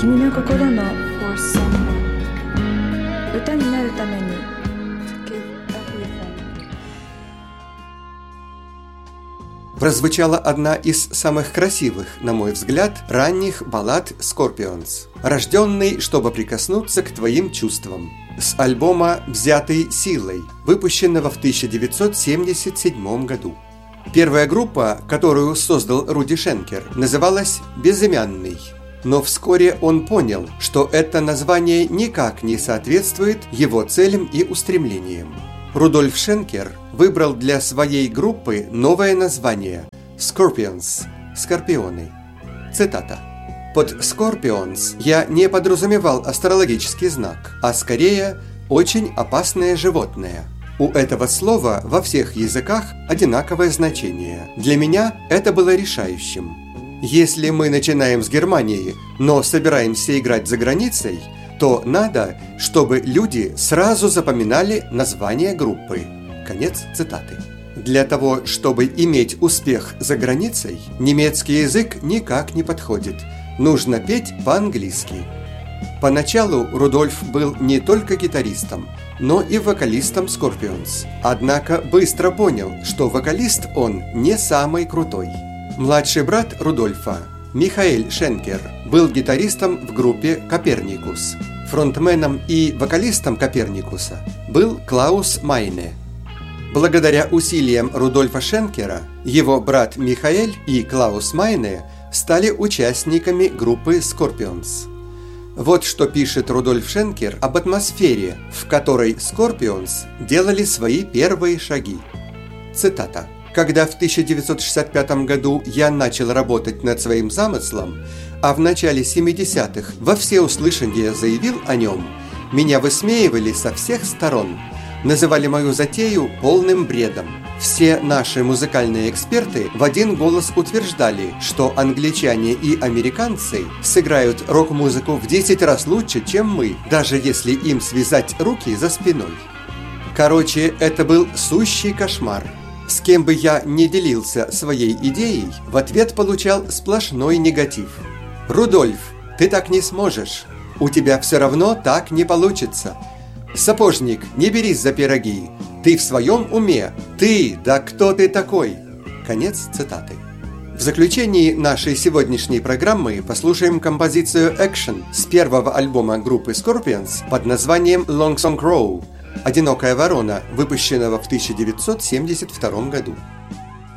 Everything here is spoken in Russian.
君の心の歌になるために Прозвучала одна из самых красивых, на мой взгляд, ранних баллад Scorpions, рожденный, чтобы прикоснуться к твоим чувствам, с альбома «Взятый силой», выпущенного в 1977 году. Первая группа, которую создал Руди Шенкер, называлась «Безымянный», но вскоре он понял, что это название никак не соответствует его целям и устремлениям. Рудольф Шенкер выбрал для своей группы новое название «Scorpions» – «Скорпионы». Цитата. «Под Scorpions я не подразумевал астрологический знак, а скорее очень опасное животное. У этого слова во всех языках одинаковое значение. Для меня это было решающим. Если мы начинаем с Германии, но собираемся играть за границей, то надо, чтобы люди сразу запоминали название группы». Конец цитаты. Для того, чтобы иметь успех за границей, немецкий язык никак не подходит. Нужно петь по-английски. Поначалу Рудольф был не только гитаристом, но и вокалистом Scorpions. Однако быстро понял, что вокалист он не самый крутой. Младший брат Рудольфа, Михаэль Шенкер, был гитаристом в группе «Коперникус». Фронтменом и вокалистом «Коперникуса» был Клаус Майне. Благодаря усилиям Рудольфа Шенкера, его брат Михаэль и Клаус Майне стали участниками группы Scorpions. Вот что пишет Рудольф Шенкер об атмосфере, в которой Scorpions делали свои первые шаги. Цитата. «Когда в 1965 году я начал работать над своим замыслом, а в начале 70-х во всеуслышание заявил о нем, меня высмеивали со всех сторон, называли мою затею полным бредом. Все наши музыкальные эксперты в один голос утверждали, что англичане и американцы сыграют рок-музыку в 10 раз лучше, чем мы, даже если им связать руки за спиной. Короче, это был сущий кошмар. С кем бы я ни делился своей идеей, в ответ получал сплошной негатив. Рудольф, ты так не сможешь. У тебя все равно так не получится. Сапожник, не берись за пироги. Ты в своем уме? Ты, да кто ты такой?» Конец цитаты. В заключении нашей сегодняшней программы послушаем композицию «Action» с первого альбома группы Scorpions под названием «Lonesome Crow» – «Одинокая ворона», выпущенного в 1972 году.